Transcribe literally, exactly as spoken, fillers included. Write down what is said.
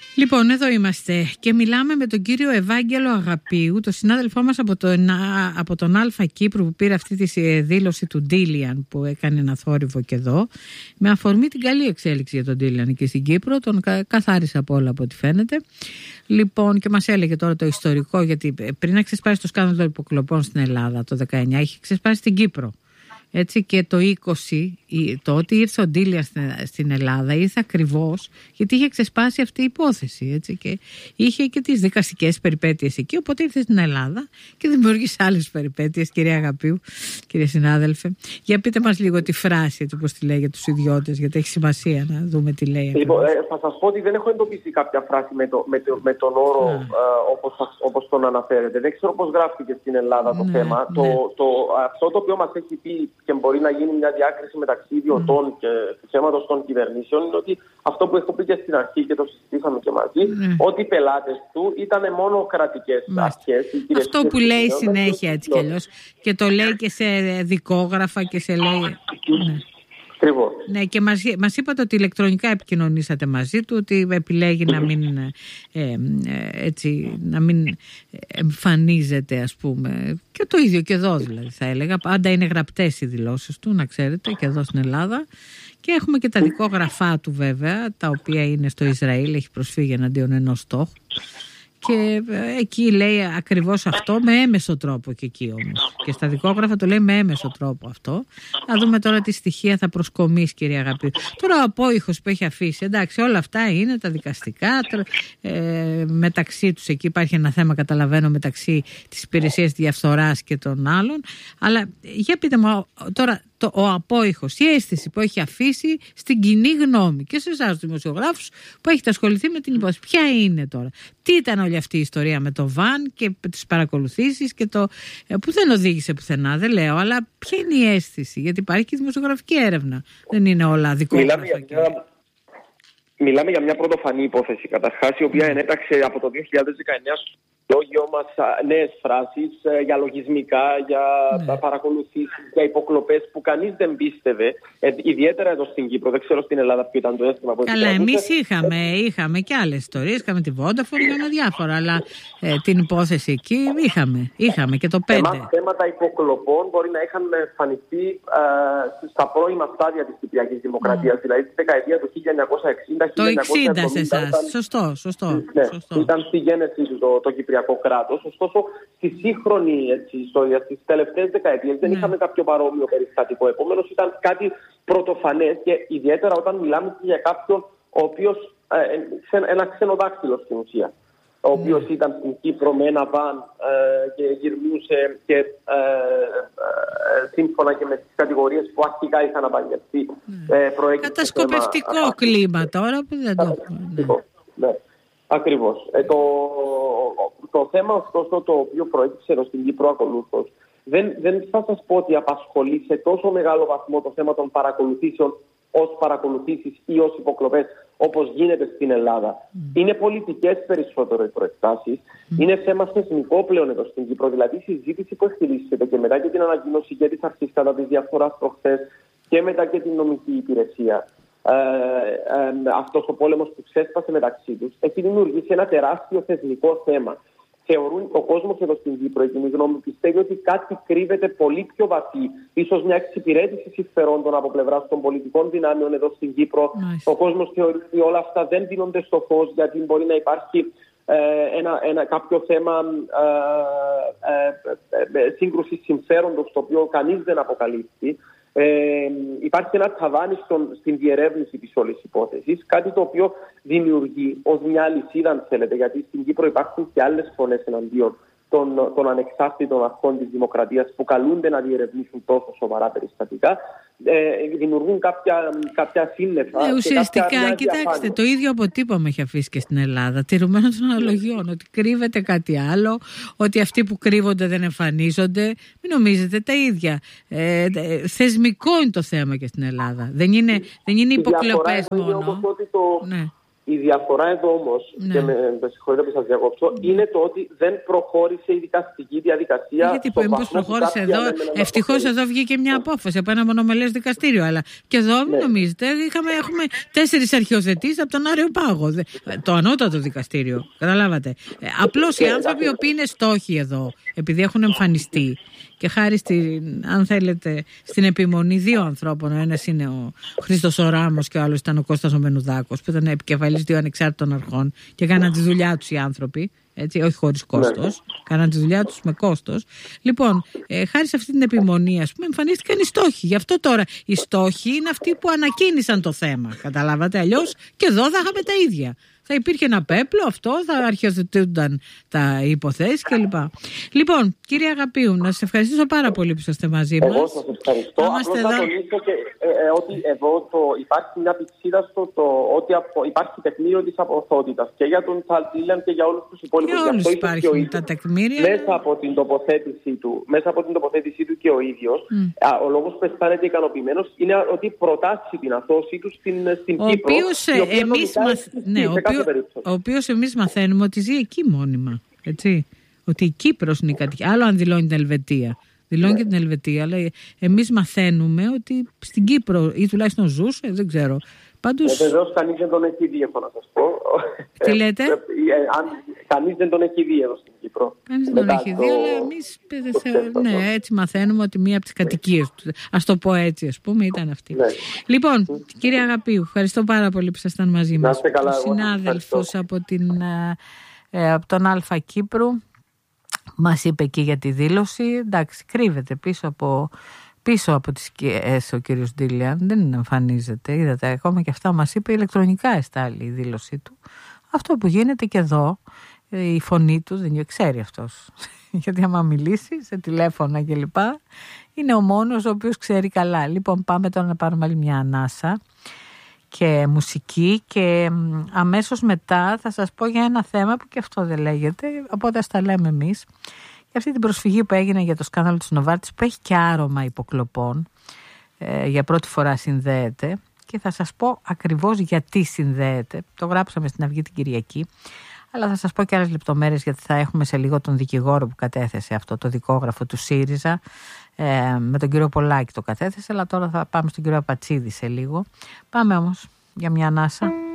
Λοιπόν, εδώ είμαστε και μιλάμε με τον κύριο Ευάγγελο Αγαπίου, τον συνάδελφό μας από τον, από τον Αλφα Κύπρου, που πήρε αυτή τη δήλωση του Ντίλιαν που έκανε ένα θόρυβο και εδώ, με αφορμή την καλή εξέλιξη για τον Ντίλιαν εκεί στην Κύπρο. Τον καθάρισε από όλα από ό,τι φαίνεται. Λοιπόν, και μας έλεγε τώρα το ιστορικό, γιατί πριν να ξεσπάσει το σκάνδαλο των υποκλοπών στην Ελλάδα το δεκαεννιά, είχε ξεσπάσει στην Κύπρο. Έτσι, και το είκοσι, το ότι ήρθε ο Ντίλιαν στην Ελλάδα ήρθε ακριβώς γιατί είχε ξεσπάσει αυτή η υπόθεση, έτσι, και είχε και τις δικαστικές περιπέτειες εκεί, οπότε ήρθε στην Ελλάδα και δημιούργησε άλλες περιπέτειες. Κυρία Αγαπίου, κύριε συνάδελφε, για πείτε μας λίγο τη φράση, έτσι, όπως τη λέει για τους ιδιώτες, γιατί έχει σημασία να δούμε τι λέει. Λοιπόν, ε, θα σας πω ότι δεν έχω εντοπίσει κάποια φράση με, το, με, το, με τον όρο ε, όπως, όπως τον αναφέρετε. Δεν ξέρω πώς γράφτηκε στην Ελλάδα το ναι, θέμα. Ναι. Το, το, αυτό το οποίο μας έχει πει και μπορεί να γίνει μια διάκριση μεταξύ ιδιωτών mm. και του θέματος των κυβερνήσεων είναι ότι αυτό που έχω πει και στην αρχή και το συζητήσαμε και μαζί, mm. ότι οι πελάτες του ήταν μόνο κρατικές mm. αρχές. Αυτό που λέει συνέχεια έτσι κι αλλιώς, και το λέει και σε δικόγραφα και σε λέει... ναι. Ακριβώς. Ναι, και μας, μας είπατε ότι ηλεκτρονικά επικοινωνήσατε μαζί του, ότι επιλέγει να μην, ε, ε, έτσι, να μην εμφανίζεται, ας πούμε. Και το ίδιο και εδώ δηλαδή θα έλεγα. Πάντα είναι γραπτές οι δηλώσεις του, να ξέρετε, και εδώ στην Ελλάδα. Και έχουμε και τα δικόγραφά του βέβαια, τα οποία είναι στο Ισραήλ, έχει προσφύγει εναντίον ενός στόχου. Και εκεί λέει ακριβώς αυτό με έμεσο τρόπο και εκεί όμως. Και στα δικόγραφα το λέει με έμεσο τρόπο αυτό. Να δούμε τώρα τι στοιχεία θα προσκομίσει, κυρία Αγαπή. Τώρα ο απόϊχος που έχει αφήσει, εντάξει, όλα αυτά είναι τα δικαστικά. Ε, μεταξύ τους εκεί υπάρχει ένα θέμα, καταλαβαίνω, μεταξύ της υπηρεσίας διαφθοράς και των άλλων. Αλλά για πείτε μου τώρα, το, ο απόϊχος, η αίσθηση που έχει αφήσει στην κοινή γνώμη και σε εσάς τους δημοσιογράφους που έχετε ασχοληθεί με την υπόθεση. Ποια είναι τώρα, τι ήταν όλη αυτή η ιστορία με το βαν και τις παρακολουθήσεις και το που δεν οδήγησε πουθενά, δεν λέω, αλλά ποια είναι η αίσθηση, γιατί υπάρχει και δημοσιογραφική έρευνα, δεν είναι όλα δικόγραφα. Μιλάμε για μια, μιλάμε για μια πρωτοφανή υπόθεση καταρχάς, η οποία ενέταξε από το δύο χιλιάδες δεκαεννιά λόγιο μας νέες φράσεις για λογισμικά, για ναι. παρακολουθήσεις, για υποκλοπές που κανείς δεν πίστευε, ε, ιδιαίτερα εδώ στην Κύπρο. Δεν ξέρω στην Ελλάδα ποιο ήταν το αίσθημα. Καλά, εμείς είχαμε, είχαμε και άλλες ιστορίες, είχαμε τη Vodafone, είχαμε διάφορα, αλλά ε, την υπόθεση εκεί είχαμε, είχαμε και το πέντε. Εμάς θέματα υποκλοπών μπορεί να είχαν εμφανιστεί ε, στα πρώιμα στάδια της Κυπριακής Δημοκρατίας, mm. δηλαδή τη δεκαετία του χίλια εννιακόσια εξήντα. Το εξήντα σε εσάς, ήταν... σωστό, σωστό, ναι, σωστό. Ήταν στη γέννηση του το, το Κυπριακό κράτος. Ωστόσο, στη σύγχρονη έτσι, ιστορία, στις τελευταίες δεκαετίες, δεν mm. είχαμε κάποιο παρόμοιο περιστατικό. Επομένως, ήταν κάτι πρωτοφανές και ιδιαίτερα όταν μιλάμε για κάποιον ο οποίος, ε, ένα ξενοδάκτυλο στην ουσία, ο οποίος mm. ήταν στην Κύπρο με ένα βαν ε, και γυρνούσε και ε, ε, σύμφωνα και με τις κατηγορίες που αρχικά είχαν απαγγελθεί. Mm. Ε, Κατασκοπευτικό θέμα, κλίμα τώρα που δεν το έχουμε. Ναι. Ακριβώς. Ε, το, το θέμα ωστόσο το οποίο προέκυψε εδώ στην Κύπρο ακολούθως δεν, δεν θα σας πω ότι απασχολεί σε τόσο μεγάλο βαθμό το θέμα των παρακολουθήσεων ως παρακολουθήσεις ή ως υποκλοπές όπως γίνεται στην Ελλάδα. Mm. Είναι πολιτικές περισσότερο οι προεκτάσεις. Mm. Είναι θέμα θεσμικό πλέον εδώ στην Κύπρο. Δηλαδή η συζήτηση που εκτελήσεται και μετά και την ανακοίνωση και της αρχής κατά της διαφθοράς προχθές και μετά και την νομική υπηρεσία. Ε, ε, αυτός ο πόλεμος που ξέσπασε μεταξύ τους έχει δημιουργήσει ένα τεράστιο θεσμικό θέμα. Θεωρούν ο κόσμος εδώ στην Κύπρο, η κοινή γνώμη πιστεύει ότι κάτι κρύβεται πολύ πιο βαθύ, ίσως μια εξυπηρέτηση συμφερόντων από πλευράς των πολιτικών δυνάμεων εδώ στην Κύπρο. Nice. Ο κόσμος θεωρεί ότι όλα αυτά δεν δίνονται στο φως, γιατί μπορεί να υπάρχει ε, ένα, ένα, κάποιο θέμα ε, ε, ε, ε, σύγκρουσης συμφέροντος, το οποίο κανείς δεν αποκαλύπτει. Ε, υπάρχει ένα ταβάνι στον, στην διερεύνηση της όλης υπόθεσης, κάτι το οποίο δημιουργεί ως μια αλυσίδα, αν θέλετε, γιατί στην Κύπρο υπάρχουν και άλλες φωνές εναντίον των, των ανεξάρτητων αρχών της δημοκρατίας που καλούνται να διερευνήσουν τόσο σοβαρά περιστατικά, ε, δημιουργούν κάποια, κάποια σύννεφα. Ναι, ουσιαστικά, κάποια, κοιτάξτε, το ίδιο αποτύπωμα έχει αφήσει και στην Ελλάδα, τηρουμένο των αναλογιών, ότι κρύβεται κάτι άλλο, ότι αυτοί που κρύβονται δεν εμφανίζονται. Μην νομίζετε τα ίδια. Ε, ε, θεσμικό είναι το θέμα και στην Ελλάδα. Δεν είναι, δεν είναι υποκλοπές μόνο. Είναι ότι το... Ναι. Η διαφορά εδώ όμως, ναι. και με, με συγχωρείτε που σας διακόψω, ναι. είναι το ότι δεν προχώρησε η δικαστική διαδικασία. Γιατί πώς προχώρησε εδώ, ευτυχώς εδώ βγήκε μια απόφαση από ένα μονομελές δικαστήριο. Αλλά και εδώ, μην ναι. νομίζετε, είχαμε, έχουμε τέσσερις αρχιοθετήσεις από τον Άριο Πάγο. Το ανώτατο δικαστήριο. Καταλάβατε. Απλώς οι άνθρωποι οι οποίοι είναι στόχοι εδώ, επειδή έχουν εμφανιστεί. Και χάρη στην, αν θέλετε, στην επιμονή δύο ανθρώπων, ο ένας είναι ο Χρήστος ο Ράμος και ο άλλος ήταν ο Κώστας ο Μενουδάκος, που ήταν επικεφαλής δύο ανεξάρτητων αρχών και έκαναν τη δουλειά τους οι άνθρωποι, έτσι, όχι χωρίς κόστος, κάναν τη δουλειά τους με κόστος. Λοιπόν, ε, χάρη σε αυτή την επιμονή, ας πούμε, εμφανίστηκαν οι στόχοι. Γι' αυτό τώρα οι στόχοι είναι αυτοί που ανακοίνησαν το θέμα. Καταλάβατε, αλλιώς και εδώ θα είχαμε τα ίδια. Θα υπήρχε ένα πέπλο, αυτό, θα αρχιοθετούνταν τα υποθέσεις κλπ. Λοιπόν, κύριε Αγαπίου, να σας ευχαριστήσω πάρα πολύ που είστε μαζί μας. Εγώ σας ευχαριστώ. Απλώς να τονίσω και ε, ε, ότι εδώ το, υπάρχει μια πηξίδα στο το, ότι απο, υπάρχει τεκμήριο της αποθότητας και για τον Τσαλτίλαν και για όλους τους υπόλοιπους. Και όλους υπάρχουν τα τεκμήρια. Μέσα από την τοποθέτησή του, μέσα από την τοποθέτησή του και ο ίδιος, mm. α, ο λόγος που αισθάνεται ικανοποιημένος είναι ότι προτάσει την αθώση του στην, στην ο Κύπρο. Οποίος, εμείς μαθ... ναι, ο, οποίο, ο οποίος εμείς μαθαίνουμε ότι ζει εκεί μόνιμα. Έτσι. Ότι η Κύπρος είναι η κατοικία. Άλλο αν δηλώνει την Ελβετία. Δηλώνει ναι. και την Ελβετία, αλλά εμείς μαθαίνουμε ότι στην Κύπρο ή τουλάχιστον ζούσε, δεν ξέρω. Πάντως... Ε, βεβαίως κανείς δεν τον έχει δει, έχω να σας πω. Τι λέτε? Ε, ε, αν, κανείς δεν τον έχει δει εδώ στην Κύπρο. Κανείς δεν τον έχει το... δει, αλλά εμείς θε... ναι, έτσι μαθαίνουμε ότι μία από τις κατοικίες του, ας το πω έτσι, ας πούμε, ήταν αυτή. Ναι. Λοιπόν, mm. κύριε Αγαπίου, ευχαριστώ πάρα πολύ που ήσασταν μαζί μας. Να είστε καλά, ο συνάδελφος από, την, ε, από τον Αλφα Κύπρου μας είπε και για τη δήλωση. Εντάξει, κρύβεται πίσω από... Πίσω από τις σκιές ο κύριος Ντίλιαν, δεν εμφανίζεται. Είδατε, ακόμα και αυτά μας είπε, ηλεκτρονικά εστάλει η δήλωσή του. Αυτό που γίνεται και εδώ, η φωνή του δεν ξέρει αυτός. Γιατί άμα μιλήσει σε τηλέφωνα κλπ, είναι ο μόνος ο οποίος ξέρει καλά. Λοιπόν, πάμε τώρα να πάρουμε άλλη μια ανάσα και μουσική και αμέσως μετά θα σας πω για ένα θέμα που και αυτό δεν λέγεται, οπότε ας τα λέμε εμείς. Για αυτή την προσφυγή που έγινε για το σκάνδαλο της Νοβάρτης, που έχει και άρωμα υποκλοπών, ε, για πρώτη φορά συνδέεται και θα σας πω ακριβώς γιατί συνδέεται. Το γράψαμε στην Αυγή την Κυριακή, αλλά θα σας πω και άλλες λεπτομέρειες, γιατί θα έχουμε σε λίγο τον δικηγόρο που κατέθεσε αυτό το δικόγραφο του ΣΥΡΙΖΑ, ε, με τον κύριο Πολάκη το κατέθεσε, αλλά τώρα θα πάμε στον κύριο Απατσίδη σε λίγο. Πάμε όμως για μια ανάσα.